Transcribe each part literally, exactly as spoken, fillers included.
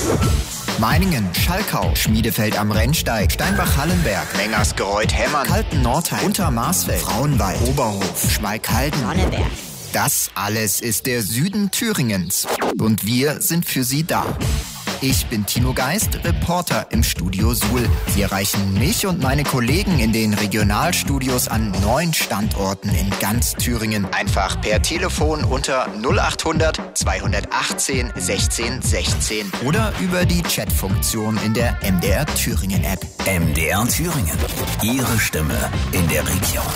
Meiningen, Schalkau, Schmiedefeld am Rennsteig, Steinbach-Hallenberg, Mengersgereuth-Hemmern, Kalten-Nordheim, Untermarsfeld, Frauenwald, Oberhof, Schmalkalden, Sonneberg. Das alles ist der Süden Thüringens. Und wir sind für Sie da. Ich bin Tino Geist, Reporter im Studio Suhl. Sie erreichen mich und meine Kollegen in den Regionalstudios an neun Standorten in ganz Thüringen. Einfach per Telefon unter null achthundert zweihundertachtzehn sechzehn sechzehn oder über die Chatfunktion in der M D R Thüringen App. M D R Thüringen. Ihre Stimme in der Region.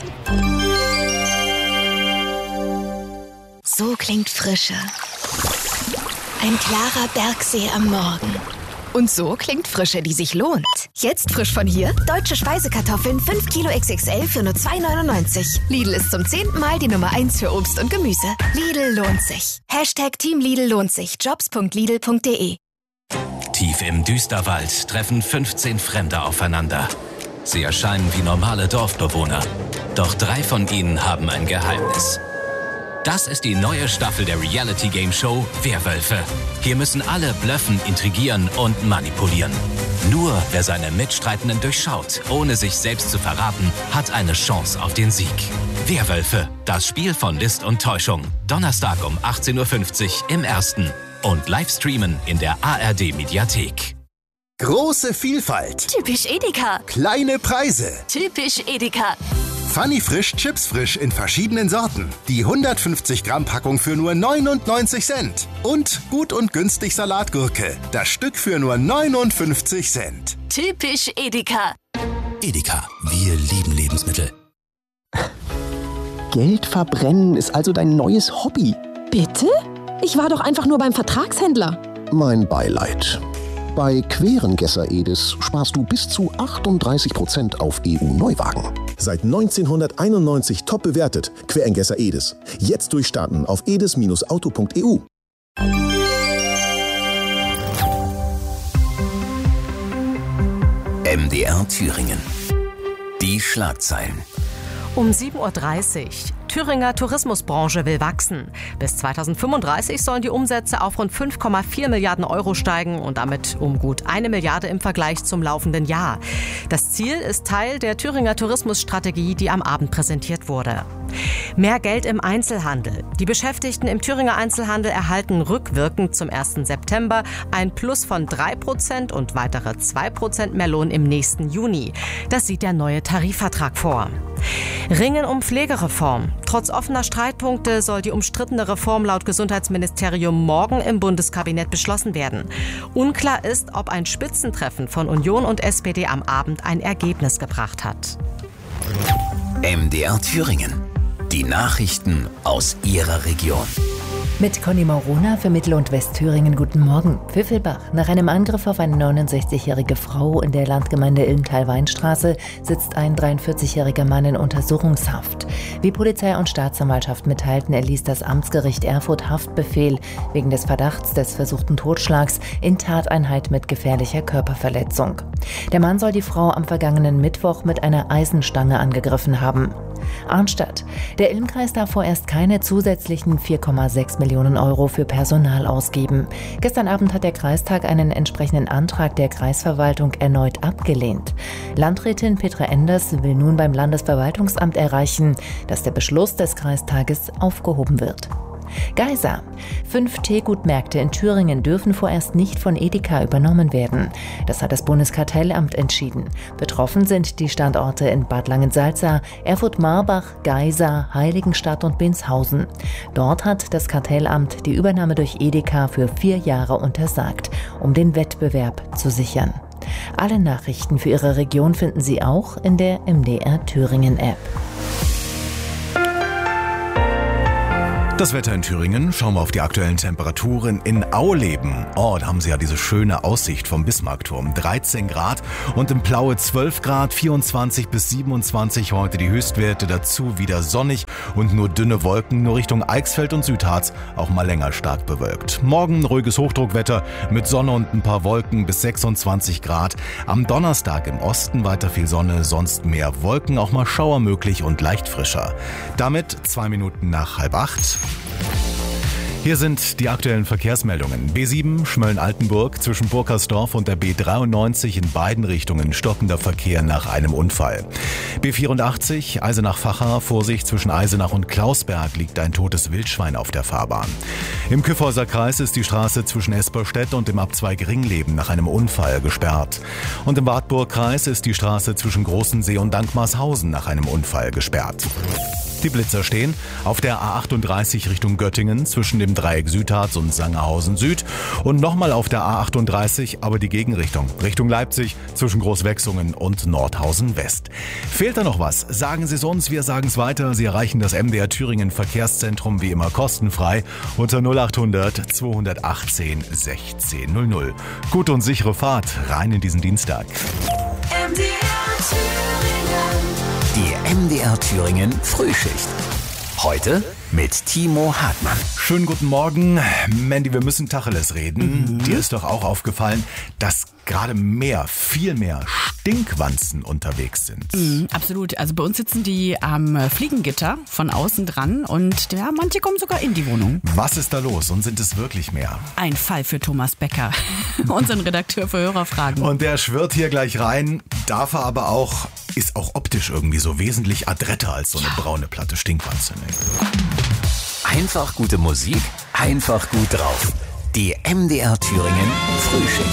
So klingt Frische. Ein klarer Bergsee am Morgen. Und so klingt Frische, die sich lohnt. Jetzt frisch von hier. Deutsche Speisekartoffeln fünf Kilo X X L für nur zwei neunundneunzig. Lidl ist zum zehnten Mal die Nummer eins für Obst und Gemüse. Lidl lohnt sich. Hashtag Team Lidl lohnt sich. Jobs punkt lidl punkt de. Tief im Düsterwald treffen fünfzehn Fremde aufeinander. Sie erscheinen wie normale Dorfbewohner. Doch drei von ihnen haben ein Geheimnis. Das ist die neue Staffel der Reality-Game-Show Werwölfe. Hier müssen alle blöffen, intrigieren und manipulieren. Nur wer seine Mitstreitenden durchschaut, ohne sich selbst zu verraten, hat eine Chance auf den Sieg. Werwölfe, das Spiel von List und Täuschung. Donnerstag um achtzehn Uhr fünfzig im Ersten. Und Livestreamen in der A R D-Mediathek. Große Vielfalt. Typisch Edeka. Kleine Preise. Typisch Edeka. Funny Frisch, Chips Frisch in verschiedenen Sorten. Die hundertfünfzig Gramm Packung für nur neunundneunzig Cent. Und gut und günstig Salatgurke. Das Stück für nur neunundfünfzig Cent. Typisch Edeka. Edeka, wir lieben Lebensmittel. Geld verbrennen ist also dein neues Hobby. Bitte? Ich war doch einfach nur beim Vertragshändler. Mein Beileid. Bei Querengesser Edis sparst du bis zu achtunddreißig Prozent auf E U-Neuwagen. Seit neunzehnhunderteinundneunzig top bewertet. Querengesser Edis. Jetzt durchstarten auf edis Bindestrich auto Punkt e u. M D R Thüringen. Die Schlagzeilen. Um sieben Uhr dreißig. Thüringer Tourismusbranche will wachsen. Bis zweitausendfünfunddreißig sollen die Umsätze auf rund fünf Komma vier Milliarden Euro steigen und damit um gut eine Milliarde im Vergleich zum laufenden Jahr. Das Ziel ist Teil der Thüringer Tourismusstrategie, die am Abend präsentiert wurde. Mehr Geld im Einzelhandel. Die Beschäftigten im Thüringer Einzelhandel erhalten rückwirkend zum ersten September ein Plus von drei Prozent und weitere zwei Prozent mehr Lohn im nächsten Juni. Das sieht der neue Tarifvertrag vor. Ringen um Pflegereform. Trotz offener Streitpunkte soll die umstrittene Reform laut Gesundheitsministerium morgen im Bundeskabinett beschlossen werden. Unklar ist, ob ein Spitzentreffen von Union und S P D am Abend ein Ergebnis gebracht hat. M D R Thüringen. Die Nachrichten aus Ihrer Region. Mit Conny Maurona für Mittel- und Westthüringen. Guten Morgen. Pfiffelbach. Nach einem Angriff auf eine neunundsechzigjährige Frau in der Landgemeinde Ilmtal-Weinstraße sitzt ein dreiundvierzigjähriger Mann in Untersuchungshaft. Wie Polizei und Staatsanwaltschaft mitteilten, erließ das Amtsgericht Erfurt Haftbefehl wegen des Verdachts des versuchten Totschlags in Tateinheit mit gefährlicher Körperverletzung. Der Mann soll die Frau am vergangenen Mittwoch mit einer Eisenstange angegriffen haben. Arnstadt. Der Ilmkreis darf vorerst keine zusätzlichen vier Komma sechs Millionen Euro für Personal ausgeben. Gestern Abend hat der Kreistag einen entsprechenden Antrag der Kreisverwaltung erneut abgelehnt. Landrätin Petra Enders will nun beim Landesverwaltungsamt erreichen, dass der Beschluss des Kreistages aufgehoben wird. Geisa. Fünf Teegutmärkte in Thüringen dürfen vorerst nicht von Edeka übernommen werden. Das hat das Bundeskartellamt entschieden. Betroffen sind die Standorte in Bad Langensalza, Erfurt-Marbach, Geisa, Heiligenstadt und Binshausen. Dort hat das Kartellamt die Übernahme durch Edeka für vier Jahre untersagt, um den Wettbewerb zu sichern. Alle Nachrichten für Ihre Region finden Sie auch in der M D R Thüringen App. Das Wetter in Thüringen, schauen wir auf die aktuellen Temperaturen in Auleben. Oh, da haben Sie ja diese schöne Aussicht vom Bismarckturm. dreizehn Grad und im Plaue zwölf Grad, vierundzwanzig bis siebenundzwanzig heute die Höchstwerte. Dazu wieder sonnig und nur dünne Wolken, nur Richtung Eichsfeld und Südharz auch mal länger stark bewölkt. Morgen ruhiges Hochdruckwetter mit Sonne und ein paar Wolken bis sechsundzwanzig Grad. Am Donnerstag im Osten weiter viel Sonne, sonst mehr Wolken, auch mal Schauer möglich und leicht frischer. Damit zwei Minuten nach halb acht. Hier sind die aktuellen Verkehrsmeldungen. B sieben Schmölln-Altenburg zwischen Burkersdorf und der B dreiundneunzig in beiden Richtungen stockender Verkehr nach einem Unfall. B vierundachtzig Eisenach-Vacha, Vorsicht, zwischen Eisenach und Klausberg liegt ein totes Wildschwein auf der Fahrbahn. Im Kyffhäuser Kreis ist die Straße zwischen Esperstedt und dem Abzweig Ringleben nach einem Unfall gesperrt. Und im Wartburg-Kreis ist die Straße zwischen Großensee und Dankmarshausen nach einem Unfall gesperrt. Die Blitzer stehen auf der A achtunddreißig Richtung Göttingen zwischen dem Dreieck Südharz und Sangerhausen Süd und nochmal auf der A achtunddreißig, aber die Gegenrichtung, Richtung Leipzig zwischen Großwechsungen und Nordhausen West. Fehlt da noch was? Sagen Sie es uns, wir sagen es weiter. Sie erreichen das M D R Thüringen Verkehrszentrum wie immer kostenfrei unter null achthundert zweihundertachtzehn sechzehn null null. Gute und sichere Fahrt rein in diesen Dienstag. M D R Thüringen. Die M D R Thüringen Frühschicht. Heute mit Timo Hartmann. Schönen guten Morgen. Mandy, wir müssen Tacheles reden. Mhm. Dir ist doch auch aufgefallen, dass gerade mehr, viel mehr Stinkwanzen unterwegs sind. Mhm, absolut. Also bei uns sitzen die am Fliegengitter von außen dran und ja, manche kommen sogar in die Wohnung. Was ist da los und sind es wirklich mehr? Ein Fall für Thomas Becker, unseren Redakteur für Hörerfragen. Und der schwirrt hier gleich rein, darf er aber auch, ist auch optisch irgendwie so wesentlich adretter als so eine ja. braune Platte Stinkwanze. Einfach gute Musik, einfach gut drauf. Die M D R Thüringen Frühschicht.